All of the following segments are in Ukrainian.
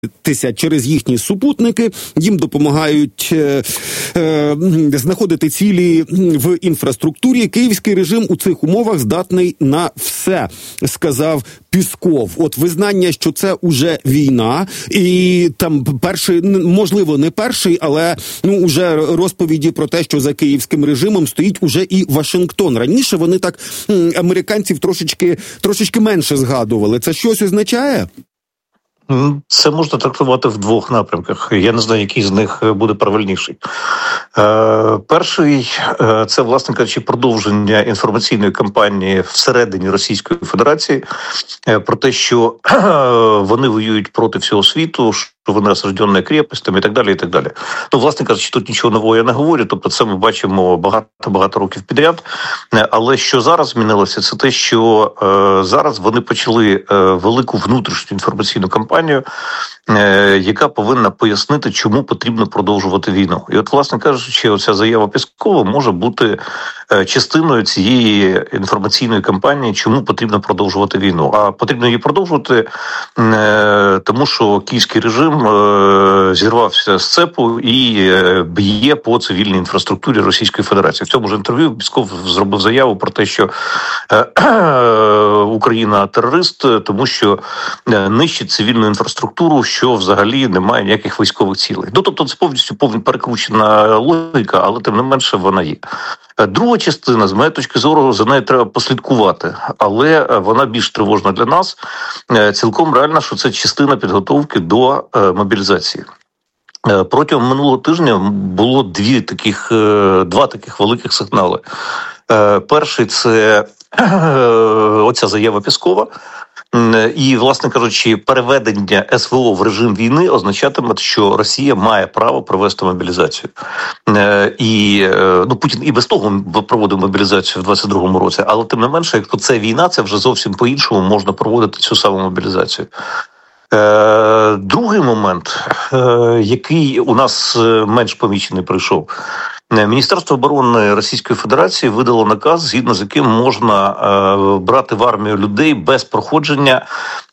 через їхні супутники, їм допомагають знаходити цілі в інфраструктурі. Київський режим у цих умовах здатний на все, сказав Пісков. От визнання, що це уже війна, і там перший, можливо, не перший, але уже розповіді про те, що за київським режимом стоїть уже і Вашингтон. Раніше вони так американців трошечки менше згадували. Це щось означає? Це можна трактувати в двох напрямках. Я не знаю, який з них буде правильніший. Перший – це, власне кажучи, продовження інформаційної кампанії всередині Російської Федерації про те, що вони воюють проти всього світу, що вони осаждені крепостями і так далі, і так далі. Власне кажучи, тут нічого нового я не говорю, тобто це ми бачимо багато років підряд. Але що зараз змінилося, це те, що зараз вони почали велику внутрішню інформаційну кампанію, яка повинна пояснити, чому потрібно продовжувати війну. І от, власне кажучи, оця заява Піскова може бути частиною цієї інформаційної кампанії, чому потрібно продовжувати війну. А потрібно її продовжувати, тому що київський режим зірвався з цепу і б'є по цивільній інфраструктурі Російської Федерації. В цьому ж інтерв'ю Пісков зробив заяву про те, що Україна терорист, тому що нищить цивільну інфраструктуру, що взагалі не має ніяких військових цілей. Тобто це повністю перекручена логіка, але тим не менше вона є. Друга частина, з моєї точки зору, за нею треба послідкувати, але вона більш тривожна для нас. Цілком реально, що це частина підготовки до мобілізації. Протягом минулого тижня було два таких великих сигнали. Перший – це оця заява Піскова. І, власне кажучи, переведення СВО в режим війни означатиме, що Росія має право провести мобілізацію. І Путін і без того проводив мобілізацію в 22-му році, але тим не менше, якщо це війна, це вже зовсім по-іншому можна проводити цю саму мобілізацію. Другий момент, який у нас менш помічений прийшов. Міністерство оборони Російської Федерації видало наказ, згідно з яким можна брати в армію людей без проходження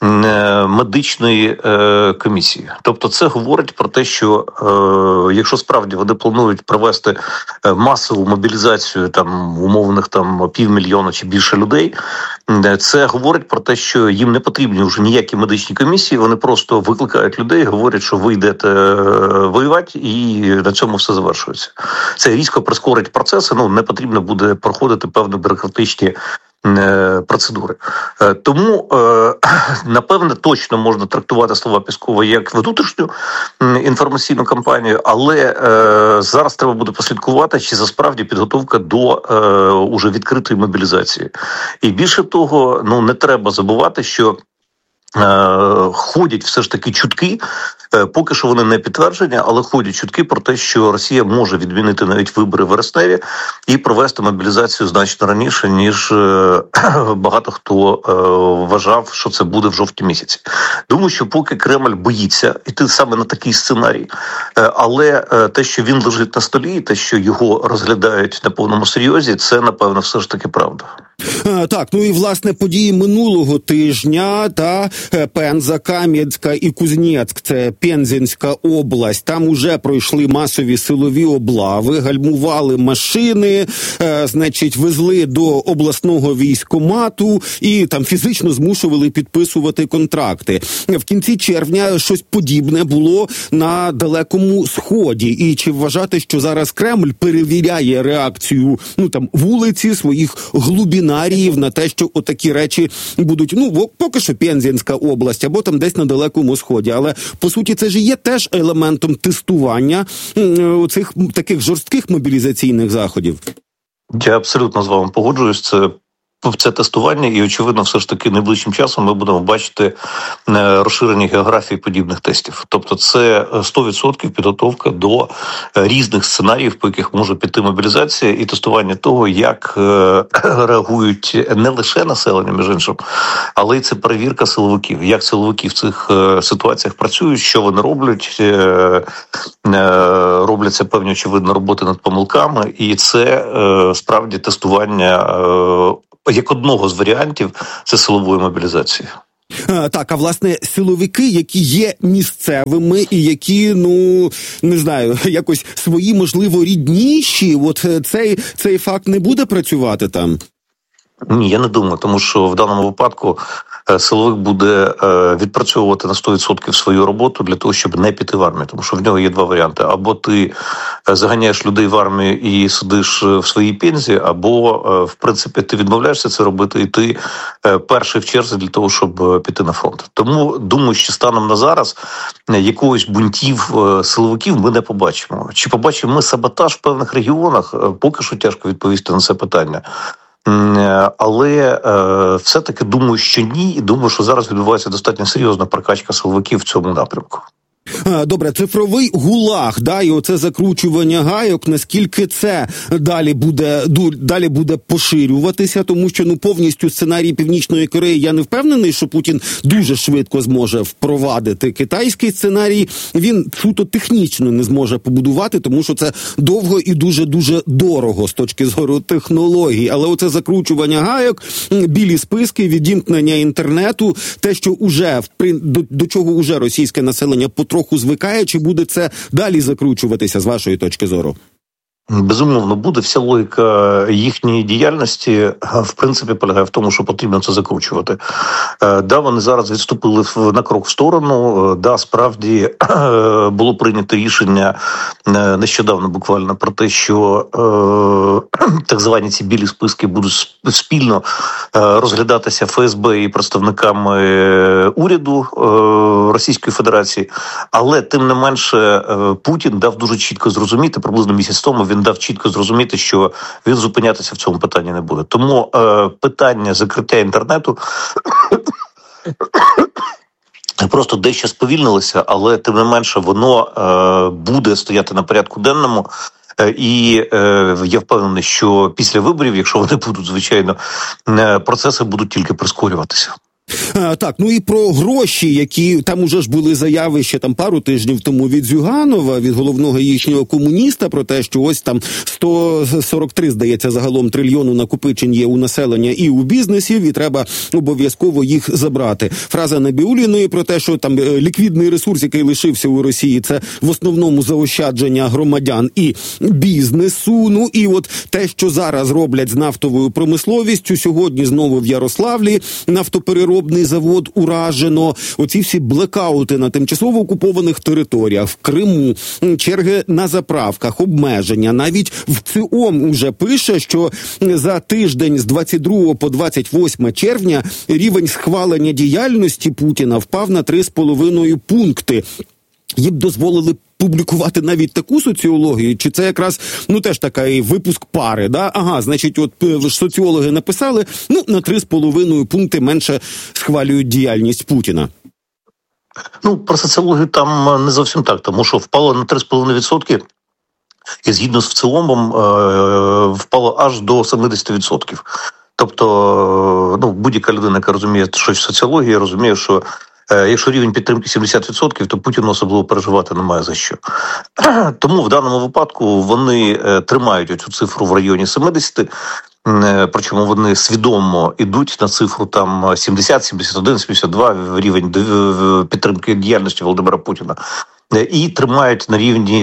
медичної комісії. Тобто це говорить про те, що якщо справді вони планують провести масову мобілізацію умовних 500,000 чи більше людей, це говорить про те, що їм не потрібні вже ніякі медичні комісії, вони просто викликають людей, говорять, що ви йдете воювати, і на цьому все завершується. Це різко прискорить процеси, не потрібно буде проходити певні бюрократичні процедури. Тому, напевне, точно можна трактувати слова Піскова як внутрішню інформаційну кампанію, але зараз треба буде послідкувати, чи засправді підготовка до уже відкритої мобілізації. І більше того, не треба забувати, що ходять все ж таки чутки, поки що вони не підтверджені, але ходять чутки про те, що Росія може відмінити навіть вибори вересневі і провести мобілізацію значно раніше, ніж багато хто вважав, що це буде в жовтні місяці. Думаю, що поки Кремль боїться йти саме на такий сценарій, але те, що він лежить на столі, те, що його розглядають на повному серйозі, це, напевно, все ж таки правда. Так, і, власне, події минулого тижня, Пенза, Кам'янська і Кузнєцьк, це Пензенська область, там уже пройшли масові силові облави, гальмували машини, везли до обласного військкомату і там фізично змушували підписувати контракти. В кінці червня щось подібне було на Далекому Сході. І чи вважати, що зараз Кремль перевіряє реакцію, вулиці своїх глубінаріїв на те, що отакі речі будуть, поки що Пензенська область, або там десь на Далекому Сході. Але, по суті, це ж є теж елементом тестування цих таких жорстких мобілізаційних заходів. Я абсолютно з вами погоджуюсь. Це тестування, і, очевидно, все ж таки найближчим часом ми будемо бачити розширення географії подібних тестів. Тобто це 100% підготовка до різних сценаріїв, по яких може піти мобілізація, і тестування того, як реагують не лише населення, між іншим, але й це перевірка силовиків. Як силовики в цих ситуаціях працюють, що вони роблять, робляться певні, очевидно, роботи над помилками, і це справді тестування як одного з варіантів це силової мобілізації. Так, а власне силовики, які є місцевими і які, ну, не знаю, якось свої, можливо, рідніші, от цей факт не буде працювати там? Ні, я не думаю, тому що в даному випадку силовик буде відпрацьовувати на 100% свою роботу для того, щоб не піти в армію. Тому що в нього є два варіанти. Або ти заганяєш людей в армію і сидиш в своїй пензі, або, в принципі, ти відмовляєшся це робити, і ти перший в черзі для того, щоб піти на фронт. Тому, думаю, що станом на зараз якогось бунтів силовиків ми не побачимо. Чи побачимо ми саботаж в певних регіонах? Поки що тяжко відповісти на це питання. Але все-таки думаю, що ні, і думаю, що зараз відбувається достатньо серйозна прокачка силовиків в цьому напрямку. Добре, цифровий ГУЛАГ, да, і оце закручування гайок, наскільки це далі буде поширюватися, тому що, ну, повністю сценарій Північної Кореї, я не впевнений, що Путін дуже швидко зможе впровадити. Китайський сценарій він суто технічно не зможе побудувати, тому що це довго і дуже-дуже дорого з точки зору технологій. Але оце закручування гайок, білі списки, відімкнення інтернету, те, що уже, до чого уже російське населення потроху звикає, чи буде це далі закручуватися з вашої точки зору? Безумовно, буде. Вся логіка їхньої діяльності, в принципі, полягає в тому, що потрібно це закручувати. Да, вони зараз відступили на крок в сторону. Да, справді було прийнято рішення нещодавно буквально про те, що так звані ці білі списки будуть спільно розглядатися ФСБ і представниками уряду Російської Федерації. Але, тим не менше, Путін дав дуже чітко зрозуміти, приблизно місяць тому він дав чітко зрозуміти, що він зупинятися в цьому питанні не буде. Тому питання закриття інтернету просто дещо сповільнилося, але тим не менше воно буде стояти на порядку денному. І я впевнений, що після виборів, якщо вони будуть, звичайно, процеси будуть тільки прискорюватися. Так, ну і про гроші, які там уже ж були заяви ще там пару тижнів тому від Зюганова, від головного їхнього комуніста, про те, що ось там 143, здається, загалом трильйону накопичень є у населення і у бізнесів, і треба обов'язково їх забрати. Фраза Набіуліної про те, що там ліквідний ресурс, який лишився у Росії, це в основному заощадження громадян і бізнесу. Ну і от те, що зараз роблять з нафтовою промисловістю, сьогодні знову в Ярославлі нафтопереробний завод уражено, оці всі блекаути на тимчасово окупованих територіях, в Криму, черги на заправках, обмеження. Навіть в ЦИОМ уже пише, що за тиждень з 22 по 28 червня рівень схвалення діяльності Путіна впав на 3,5 пункти. Їм дозволили публікувати навіть таку соціологію, чи це якраз, ну, теж такий випуск пари, да? Ага, значить, от соціологи написали, ну, на 3,5 пункти менше схвалюють діяльність Путіна. Ну, про соціологію там не зовсім так, тому що впало на 3,5%, і згідно з ВЦИОМом впало аж до 70%. Тобто, ну, будь-яка людина, яка розуміє щось в соціології, розуміє, що якщо рівень підтримки 70%, то Путіну особливо переживати немає за що. Тому в даному випадку вони тримають оцю цифру в районі 70%, причому вони свідомо йдуть на цифру там 70, 71, 72 рівень підтримки діяльності Володимира Путіна. І тримають на рівні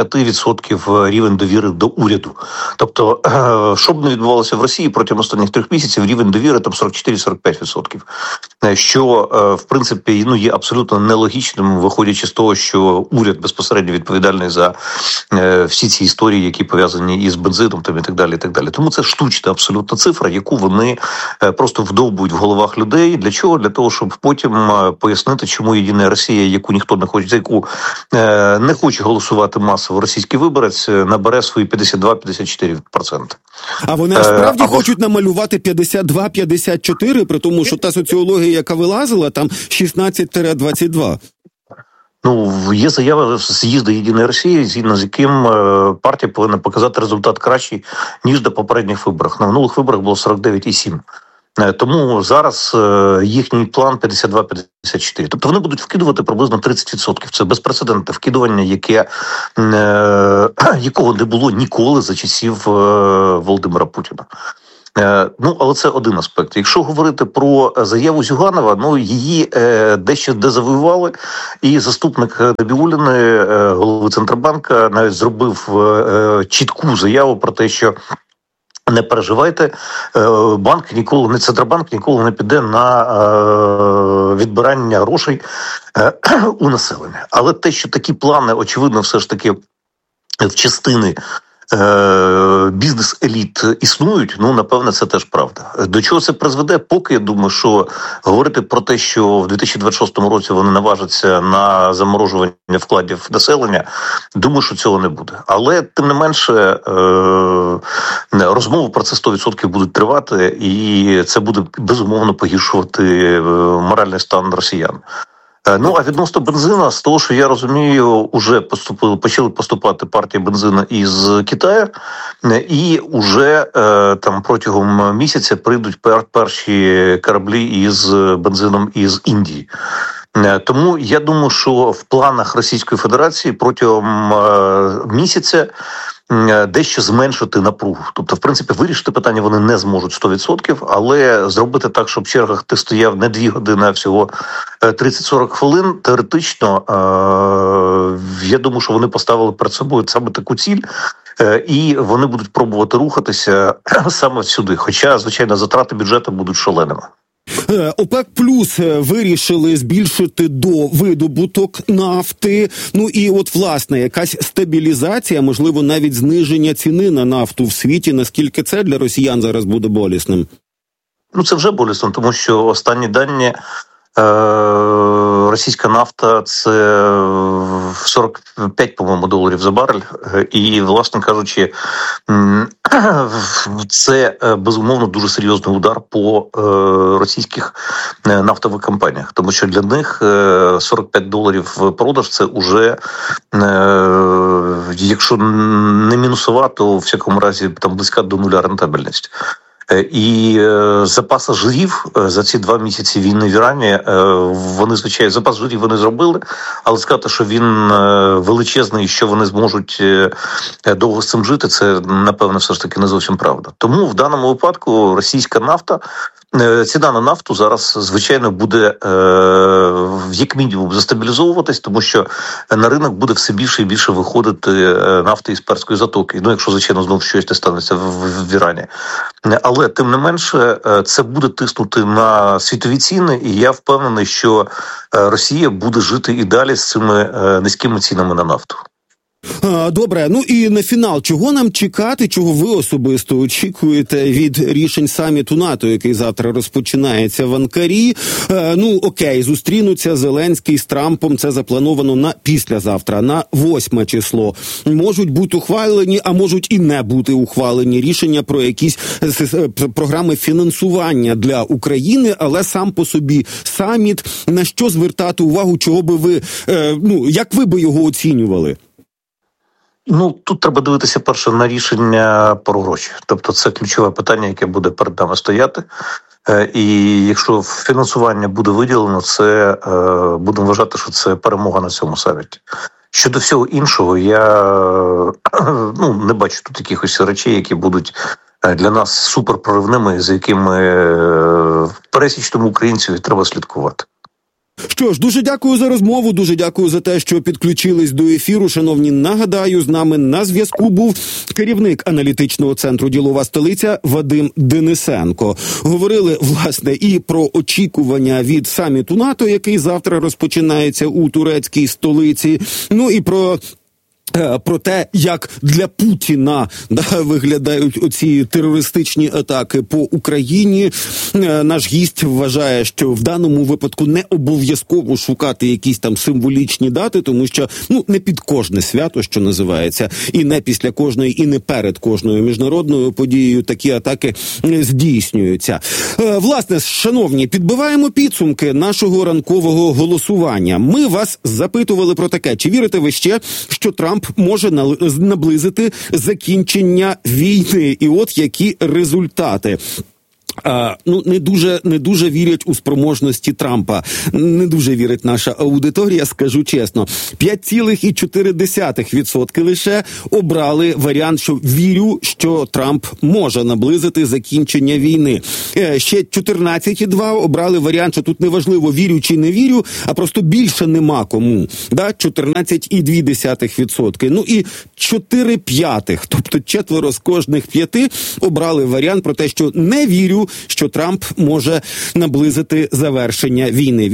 45% рівень довіри до уряду. Тобто, що б не відбувалося в Росії протягом останніх 3 місяців, рівень довіри там 44-45%. Що, в принципі, ну, є абсолютно нелогічним, виходячи з того, що уряд безпосередньо відповідальний за всі ці історії, які пов'язані із бензином там, і так далі, і так далі. Тому це штучна абсолютно цифра, яку вони просто вдовбують в головах людей. Для чого? Для того, щоб потім пояснити, чому єдина Росія, яку ніхто не хоче, за яку не хоче голосувати масово російський виборець, набере свої 52-54%. А вони справді хочуть намалювати 52-54, при тому, що та соціологія, яка вилазила, там 16-22. Ну, є заява з'їзду Єдиної Росії, згідно з яким партія повинна показати результат кращий, ніж до попередніх виборів. На минулих виборах було 49,7%. Тому зараз їхній план 52-54. Тобто вони будуть вкидувати приблизно 30%. Це безпрецедентне вкидування, якого не було ніколи за часів Володимира Путіна. Але це один аспект. Якщо говорити про заяву Зюганова, її дещо дезавуювали, і заступник Набіулліної, голови Центробанка, навіть зробив чітку заяву про те, що не переживайте, Центробанк ніколи не піде на відбирання грошей у населення. Але те, що такі плани, очевидно, все ж таки в частини бізнес-еліт існують, напевне, це теж правда. До чого це призведе? Поки, я думаю, що говорити про те, що в 2026 році вони наважаться на заморожування вкладів населення, думаю, що цього не буде. Але, тим не менше, розмови про це 100% будуть тривати, і це буде, безумовно, погіршувати моральний стан росіян. А відносно бензину, з того, що я розумію, вже почали поступати партії бензину із Китаю, і вже там протягом місяця прийдуть перші кораблі із бензином із Індії. Тому я думаю, що в планах Російської Федерації протягом місяця дещо зменшити напругу. Тобто, в принципі, вирішити питання вони не зможуть 100%, але зробити так, щоб в чергах ти стояв не 2 години, а всього 30-40 хвилин, теоретично, я думаю, що вони поставили перед собою саме таку ціль, і вони будуть пробувати рухатися саме сюди. Хоча, звичайно, затрати бюджету будуть шаленими. ОПЕК плюс вирішили збільшити видобуток нафти. І власне, якась стабілізація, можливо, навіть зниження ціни на нафту в світі. Наскільки це для росіян зараз буде болісним? Це вже болісно, тому що останні дані російська нафта – це 45, по-моєму, доларів за барель. І, власне кажучи, це, безумовно, дуже серйозний удар по російських нафтових компаніях. Тому що для них 45 доларів продаж – це вже, якщо не мінусова, то, в всякому разі, там близька до нуля рентабельність. І запас жирів за ці 2 місяці війни в Ірані, вони, звичайно, запас жирів вони зробили, але сказати, що він величезний і що вони зможуть довго з цим жити, це, напевно, все ж таки не зовсім правда. Тому в даному випадку російська нафта, ціна на нафту зараз, звичайно, буде як мінімум застабілізовуватись, тому що на ринок буде все більше і більше виходити нафти із Перської затоки. Якщо, звичайно, знову щось не станеться в Ірані. Але, тим не менше, це буде тиснути на світові ціни, і я впевнений, що Росія буде жити і далі з цими низькими цінами на нафту. Добре, і на фінал, чого нам чекати, чого ви особисто очікуєте від рішень саміту НАТО, який завтра розпочинається в Анкарі? Окей, зустрінуться Зеленський з Трампом, це заплановано на післязавтра, на 8 число. Можуть бути ухвалені, а можуть і не бути ухвалені рішення про якісь програми фінансування для України, але сам по собі саміт, на що звертати увагу, чого би ви, як ви би його оцінювали? Тут треба дивитися перше на рішення про гроші. Тобто це ключове питання, яке буде перед нами стояти. І якщо фінансування буде виділено, це будемо вважати, що це перемога на цьому саміті. Щодо всього іншого, я не бачу тут якихось речей, які будуть для нас суперпроривними, за якими пересічному українцю треба слідкувати. Що ж, дуже дякую за розмову, дуже дякую за те, що підключились до ефіру. Шановні, нагадаю, з нами на зв'язку був керівник аналітичного центру «Ділова столиця» Вадим Денисенко. Говорили, власне, і про очікування від саміту НАТО, який завтра розпочинається у турецькій столиці, і про те, як для Путіна виглядають оці терористичні атаки по Україні. Наш гість вважає, що в даному випадку не обов'язково шукати якісь там символічні дати, тому що не під кожне свято, що називається, і не після кожної, і не перед кожною міжнародною подією такі атаки здійснюються. Власне, шановні, підбиваємо підсумки нашого ранкового голосування. Ми вас запитували про таке: чи вірите ви ще, що Трамп може наблизити закінчення війни? І от які результати. не дуже вірять у спроможності Трампа. Не дуже вірить наша аудиторія, скажу чесно. 5,4% лише обрали варіант, що вірю, що Трамп може наблизити закінчення війни. Ще 14,2% обрали варіант, що тут неважливо, вірю чи не вірю, а просто більше нема кому. 14,2%. Ну і 4/5, тобто 4 з кожних 5 обрали варіант про те, що не вірю, що Трамп може наблизити завершення війни.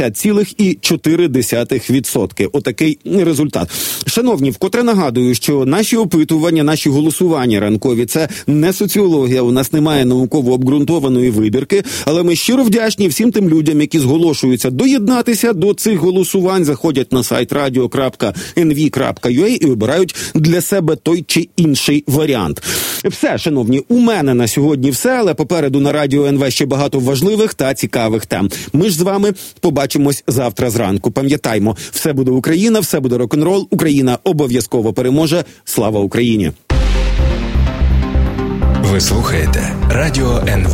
80,4%. Отакий результат. Шановні, вкотре нагадую, що наші опитування, наші голосування ранкові – це не соціологія, у нас немає науково обґрунтованої вибірки, але ми щиро вдячні всім тим людям, які зголошуються доєднатися до цих голосувань, заходять на сайт radio.nv.ua і вибирають для себе той чи інший варіант. Все, шановні, у мене на сьогодні все, але попереду на Радіо НВ ще багато важливих та цікавих тем. Ми ж з вами побачимось завтра зранку. Пам'ятаймо, все буде Україна, все буде рок-н-рол, Україна обов'язково переможе. Слава Україні! Ви слухаєте Радіо НВ.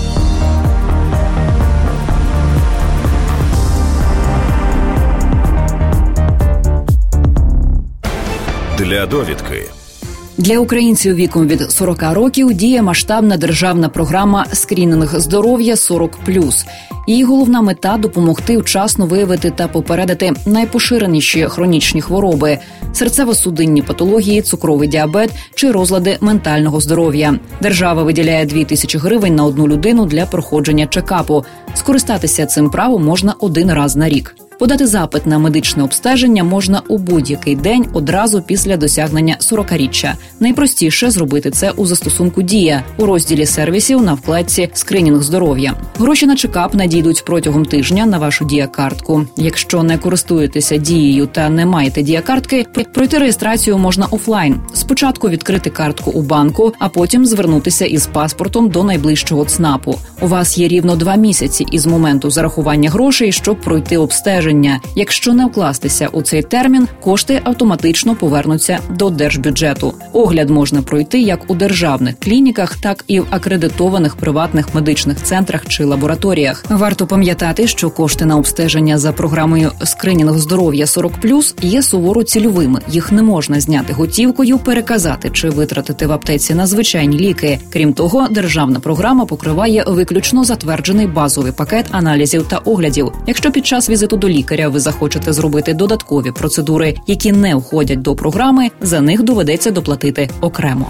Для довідки. Для українців віком від 40 років діє масштабна державна програма «Скринінг здоров'я 40+». Її головна мета – допомогти вчасно виявити та попередити найпоширеніші хронічні хвороби – серцево-судинні патології, цукровий діабет чи розлади ментального здоров'я. Держава виділяє 2000 гривень на одну людину для проходження чекапу. Скористатися цим правом можна один раз на рік. Подати запит на медичне обстеження можна у будь-який день одразу після досягнення 40-річчя. Найпростіше зробити це у застосунку «Дія» у розділі сервісів на вкладці «Скринінг здоров'я». Гроші на чекап надійдуть протягом тижня на вашу Дія-картку. Якщо не користуєтеся Дією та не маєте Дія-картки, пройти реєстрацію можна офлайн. Спочатку відкрити картку у банку, а потім звернутися із паспортом до найближчого ЦНАПу. У вас є рівно 2 місяці із моменту зарахування грошей, щоб пройти обстеження. Якщо не вкластися у цей термін, кошти автоматично повернуться до держбюджету. Огляд можна пройти як у державних клініках, так і в акредитованих приватних медичних центрах чи лабораторіях. Варто пам'ятати, що кошти на обстеження за програмою «Скринінг здоров'я 40+» є суворо цільовими. Їх не можна зняти готівкою, переказати чи витратити в аптеці на звичайні ліки. Крім того, державна програма покриває виключно затверджений базовий пакет аналізів та оглядів. Якщо під час візиту до лікаря ви захочете зробити додаткові процедури, які не входять до програми, за них доведеться доплатити окремо.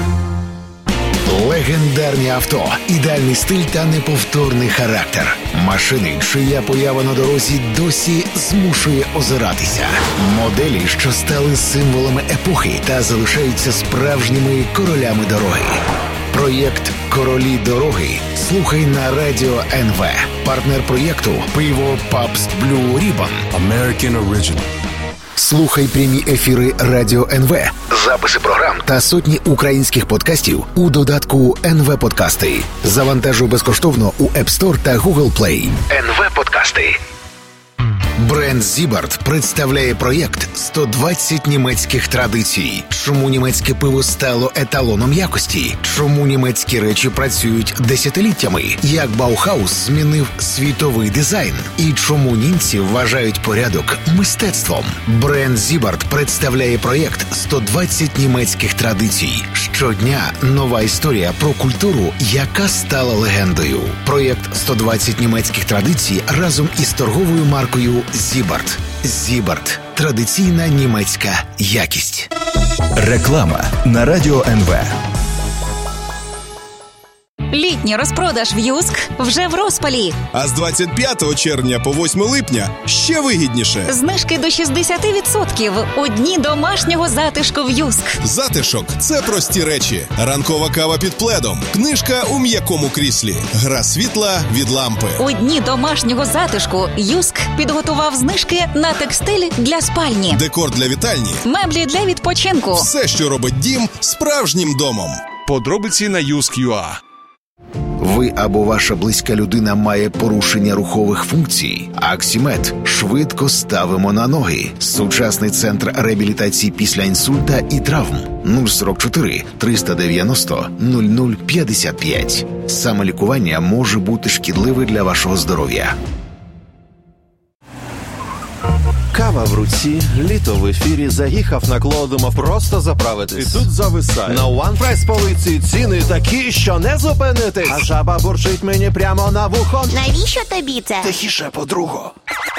Легендарні авто, ідеальний стиль та неповторний характер. Машини, чия поява на дорозі досі змушує озиратися. Моделі, що стали символами епохи та залишаються справжніми королями дороги. Проєкт «Королі дороги» слухай на Радіо НВ. Партнер проєкту – пиво Pabst Blue Ribbon. American Original. Слухай прямі ефіри Радіо НВ, записи програм та сотні українських подкастів у додатку НВ Подкасти. Завантажуй безкоштовно у App Store та Google Play. НВ Подкасти. Бренд Зібарт представляє проєкт «120 німецьких традицій». Чому німецьке пиво стало еталоном якості? Чому німецькі речі працюють десятиліттями? Як Баухаус змінив світовий дизайн? І чому німці вважають порядок мистецтвом? Бренд Зібарт представляє проєкт «120 німецьких традицій». Щодня нова історія про культуру, яка стала легендою. Проєкт «120 німецьких традицій» разом із торговою маркою Зібарт. Зібарт. Традиційна німецька якість. Реклама на Радіо НВ. Літній розпродаж в Юск вже в розпалі. А з 25 червня по 8 липня ще вигідніше. Знижки до 60% у дні домашнього затишку в Юск. Затишок – це прості речі. Ранкова кава під пледом. Книжка у м'якому кріслі. Гра світла від лампи. У дні домашнього затишку Юск підготував знижки на текстиль для спальні. Декор для вітальні. Меблі для відпочинку. Все, що робить дім справжнім домом. Подробиці на Юск.ua. Ви або ваша близька людина має порушення рухових функцій? Аксімед. Швидко ставимо на ноги. Сучасний центр реабілітації після інсульта і травм. 044 390 0055. Самолікування може бути шкідливе для вашого здоров'я. Кава в руці, літо в ефірі, заїхав на Кло, думав просто заправитись. І тут зависає. На One Price полиці ціни такі, що не зупинитись. А жаба бурчить мені прямо на вухо. Навіщо тобі це? Тихіше, подруго.